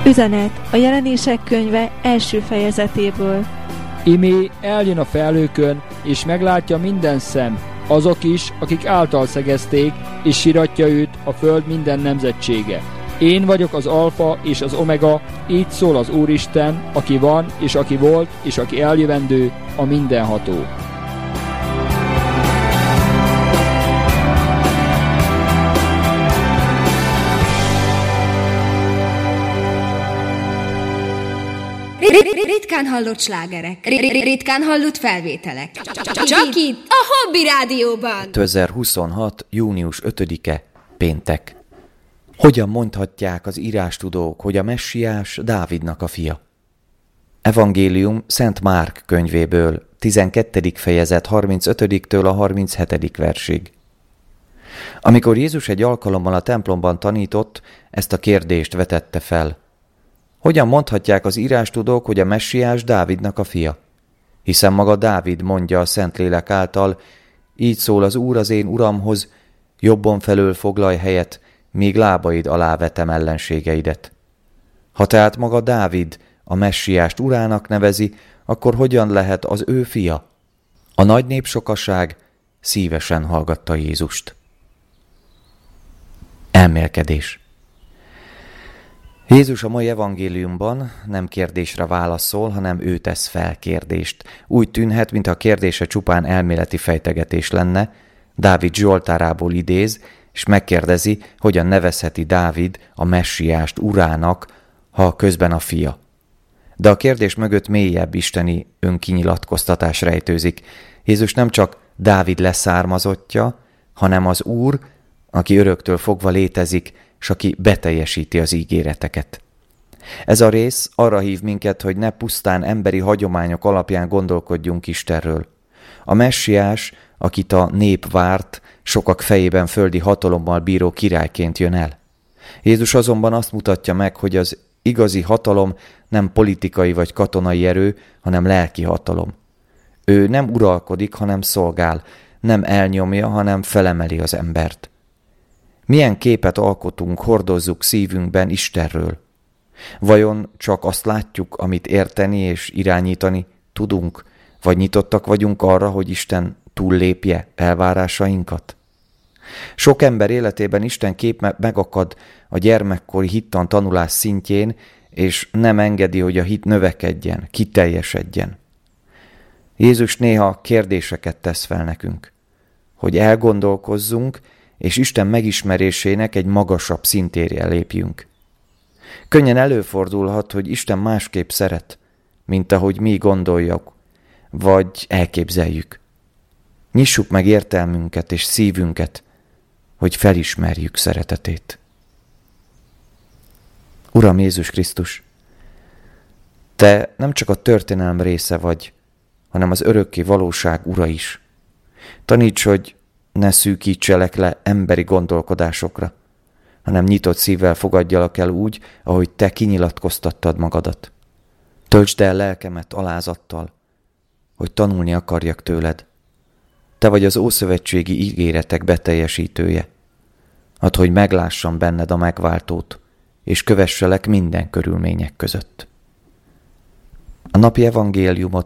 Üzenet a Jelenések könyve első fejezetéből. Imé eljön a felhőkön, és meglátja minden szem, azok is, akik által szegezték, és siratja őt a föld minden nemzetsége. Én vagyok az alfa és az omega, így szól az Úristen, aki van, és aki volt, és aki eljövendő, a mindenható. Ritkán hallott slágerek, ritkán hallott felvételek. Csak itt, a Hobby Rádióban. 2026. június 5-e, péntek. Hogyan mondhatják az írástudók, hogy a messiás Dávidnak a fia? Evangélium Szent Márk könyvéből, 12. fejezet 35-től a 37. versig. Amikor Jézus egy alkalommal a templomban tanított, ezt a kérdést vetette fel. Hogyan mondhatják az írástudók, hogy a messiás Dávidnak a fia? Hiszen maga Dávid mondja a Szentlélek által, így szól az Úr az én Uramhoz, jobbon felől foglalj helyet, míg lábaid alá vetem ellenségeidet. Ha tehát maga Dávid a messiást urának nevezi, akkor hogyan lehet az ő fia? A nagy népsokaság szívesen hallgatta Jézust. Elmélkedés. Jézus a mai evangéliumban nem kérdésre válaszol, hanem ő tesz fel kérdést. Úgy tűnhet, mintha a kérdése csupán elméleti fejtegetés lenne. Dávid Zsoltárából idéz, és megkérdezi, hogyan nevezheti Dávid a messiást urának, ha közben a fia. De a kérdés mögött mélyebb isteni önkinyilatkoztatás rejtőzik. Jézus nem csak Dávid leszármazottja, hanem az Úr, aki öröktől fogva létezik, és aki beteljesíti az ígéreteket. Ez a rész arra hív minket, hogy ne pusztán emberi hagyományok alapján gondolkodjunk Istenről. A messiás, akit a nép várt, sokak fejében földi hatalommal bíró királyként jön el. Jézus azonban azt mutatja meg, hogy az igazi hatalom nem politikai vagy katonai erő, hanem lelki hatalom. Ő nem uralkodik, hanem szolgál, nem elnyomja, hanem felemeli az embert. Milyen képet alkotunk, hordozzuk szívünkben Istenről? Vajon csak azt látjuk, amit érteni és irányítani tudunk, vagy nyitottak vagyunk arra, hogy Isten túllépje elvárásainkat? Sok ember életében Isten kép megakad a gyermekkori hittan tanulás szintjén, és nem engedi, hogy a hit növekedjen, kiteljesedjen. Jézus néha kérdéseket tesz fel nekünk, hogy elgondolkozzunk, és Isten megismerésének egy magasabb szintérre lépjünk. Könnyen előfordulhat, hogy Isten másképp szeret, mint ahogy mi gondoljuk, vagy elképzeljük. Nyissuk meg értelmünket és szívünket, hogy felismerjük szeretetét. Uram Jézus Krisztus, Te nem csak a történelem része vagy, hanem az örökké valóság ura is. Taníts, hogy ne szűkítselek le emberi gondolkodásokra, hanem nyitott szívvel fogadjalak el úgy, ahogy Te kinyilatkoztattad magadat. Töltsd el lelkemet alázattal, hogy tanulni akarjak tőled. Te vagy az ószövetségi ígéretek beteljesítője. Add, hogy meglássam benned a megváltót, és kövesselek minden körülmények között. A napi evangéliumot